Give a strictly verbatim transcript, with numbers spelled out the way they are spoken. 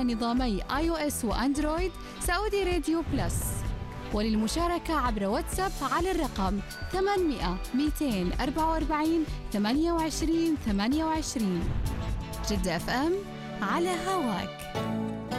على نظامي آي أو إس وأندرويد سعودي راديو بلس. وللمشاركة عبر واتساب على الرقم ثمانمئة مئتين وأربعة وأربعين ثمانية وعشرين ثمانية وعشرين. جدة اف ام على هواك.